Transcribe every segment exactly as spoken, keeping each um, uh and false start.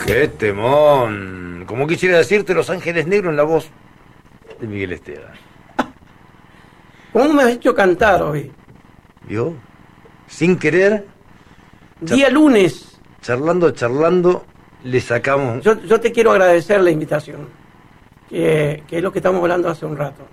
¡Qué temón! Como quisiera decirte Los Ángeles Negros en la voz de Miguel Esteban. ¿Cómo me has hecho cantar hoy? ¿Vio? Sin querer. Día lunes. Charlando, charlando, le sacamos... Yo, yo te quiero agradecer la invitación, que, que es lo que estamos hablando hace un rato.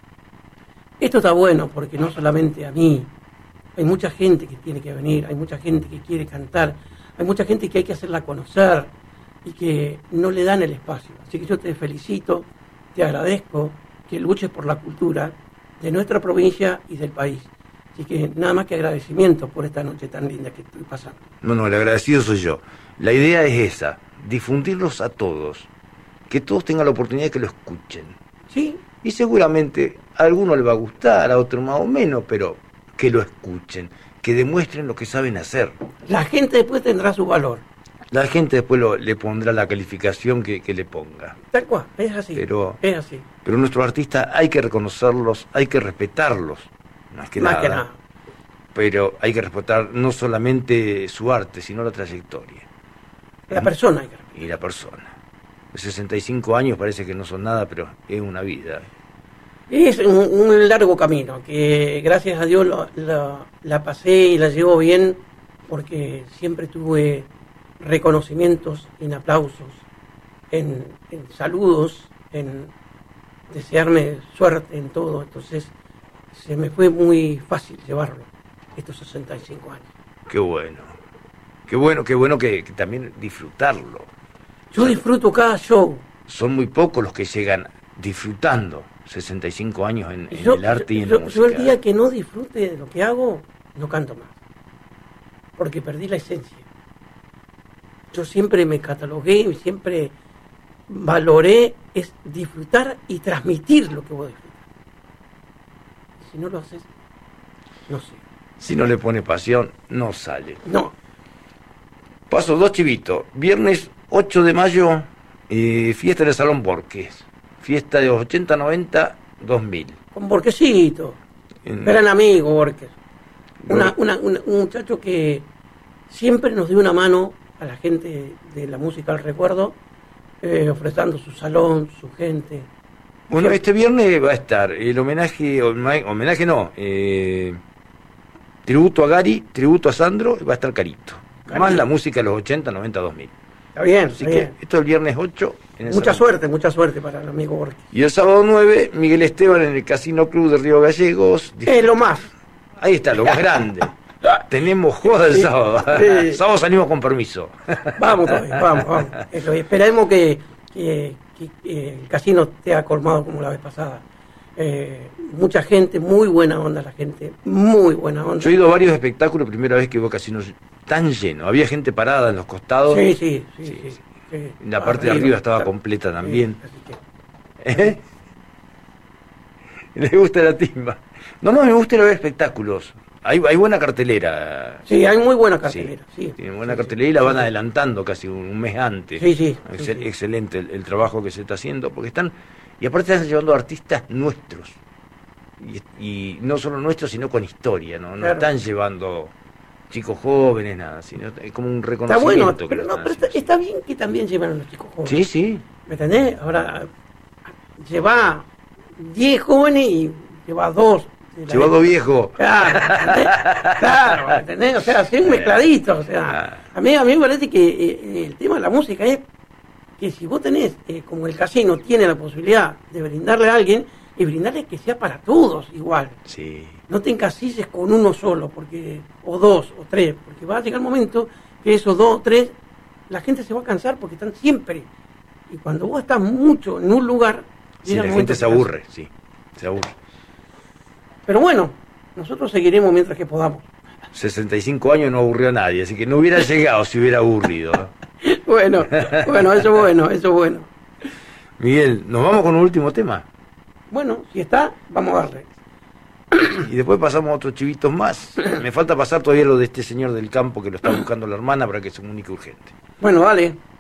Esto está bueno porque no solamente a mí, hay mucha gente que tiene que venir, hay mucha gente que quiere cantar, hay mucha gente que hay que hacerla conocer y que no le dan el espacio. Así que yo te felicito, te agradezco que luches por la cultura de nuestra provincia y del país. Así que nada más que agradecimiento por esta noche tan linda que estoy pasando. No, no, el agradecido soy yo. La idea es esa, difundirlos a todos, que todos tengan la oportunidad de que lo escuchen. Sí. Y seguramente a alguno le va a gustar, a otro más o menos, pero que lo escuchen, que demuestren lo que saben hacer. La gente después tendrá su valor. La gente después lo, le pondrá la calificación que, que le ponga. Tal cual, es así. Pero, es así. Pero nuestros artistas hay que reconocerlos, hay que respetarlos. Más que Más nada. que nada. Pero hay que respetar no solamente su arte, sino la trayectoria. La persona hay que respetar. Y la persona. sesenta y cinco años parece que no son nada, pero es una vida. Es un, un largo camino, que gracias a Dios lo, lo, la pasé y la llevo bien, porque siempre tuve reconocimientos en aplausos, en, en saludos, en desearme suerte en todo. Entonces se me fue muy fácil llevarlo, estos sesenta y cinco años. Qué bueno. Qué bueno, qué bueno que, que también disfrutarlo. Yo disfruto cada show. Son muy pocos los que llegan disfrutando sesenta y cinco años en, en yo, el arte y en yo, la música. Yo el día que no disfrute de lo que hago, no canto más. Porque perdí la esencia. Yo siempre me catalogué y siempre valoré es disfrutar y transmitir lo que vos disfrutas. Si no lo haces, no sé. Si no le pone pasión, no sale. No. Paso dos chivitos. Viernes ocho de mayo, eh, fiesta en el Salón Borges. Fiesta de los ochenta, noventa, dos mil. Con Borquesito. En... Gran amigo, Borges. Una, una, una, un muchacho que siempre nos dio una mano a la gente de la música al recuerdo, eh, ofreciendo su salón, su gente. Bueno, este viernes va a estar el homenaje, homenaje no, eh, tributo a Gary, tributo a Sandro, y va a estar Carito. Carito. Más la música de los ochenta, noventa, dos mil. Está bien, Así está que bien. Esto es el viernes ocho. En el mucha Salón. suerte, mucha suerte para el amigo Borges. Y el sábado nueve, Miguel Esteban en el Casino Club de Río Gallegos. Es lo más. Ahí está, lo más grande. Tenemos joda el sí, sábado. Sí. Sábado salimos con permiso. Vamos, vamos, vamos. Eso, esperemos que, que, que, que el casino esté colmado como la vez pasada. Eh, mucha gente, muy buena onda la gente, muy buena onda. Yo he ido a varios espectáculos, primera vez que veo casinos tan llenos. Había gente parada en los costados. Sí, sí, sí. sí, sí, sí. sí. La parte arriba, de arriba estaba completa también. Sí, así que... ¿Eh? ¿Le gusta la timba? No, no, me gusta ir a ver espectáculos. Hay, hay buena cartelera. Sí, hay muy buena cartelera. Sí, sí, tiene buena sí, cartelera sí, y la van sí, adelantando casi un, un mes antes. Sí, sí. Excel, sí, sí. Excelente el, el trabajo que se está haciendo, porque están, y aparte están llevando artistas nuestros. Y, y no solo nuestros, sino con historia, ¿no? No Claro. están llevando chicos jóvenes, nada, sino es como un Está reconocimiento. bueno, que pero, lo no, están pero está, haciendo, está bien que también lleven a los chicos jóvenes. sí, sí. ¿Me entendés? Ahora, lleva diez jóvenes y lleva dos. Llevado viejo. Claro, ¿entendés? Claro, ¿entendés? O sea, así un mezcladito. O sea, a mí, a mí me parece que eh, el tema de la música es que si vos tenés, eh, como el casino tiene la posibilidad de brindarle a alguien, y brindarle que sea para todos igual. Sí. No te encasilles con uno solo, porque o dos, o tres, porque va a llegar el momento que esos dos o tres, la gente se va a cansar porque están siempre. Y cuando vos estás mucho en un lugar... Sí, la gente se aburre, sí, se aburre. Pero bueno, nosotros seguiremos mientras que podamos. sesenta y cinco años no aburrió a nadie, así que no hubiera llegado si hubiera aburrido. Bueno, bueno, eso es bueno, eso es bueno. Miguel, ¿nos vamos con un último tema? Bueno, si está, vamos a darle. Y después pasamos a otros chivitos más. Me falta pasar todavía lo de este señor del campo que lo está buscando la hermana para que se comunique urgente. Bueno, dale.